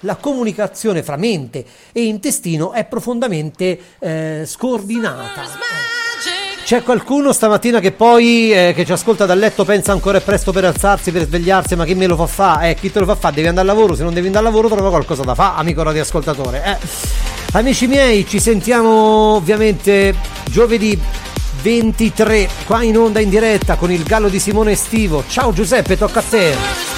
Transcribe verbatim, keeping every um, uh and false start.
la comunicazione fra mente e intestino è profondamente eh, scordinata. C'è qualcuno stamattina che poi eh, che ci ascolta dal letto pensa ancora è presto per alzarsi, per svegliarsi, ma chi me lo fa fa? Eh, chi te lo fa fa? Devi andare al lavoro, se non devi andare al lavoro trova qualcosa da fa, amico radioascoltatore. Eh. Amici miei, ci sentiamo ovviamente giovedì ventitré qua in onda in diretta con il Gallo di Simone Estivo. Ciao Giuseppe, tocca a te.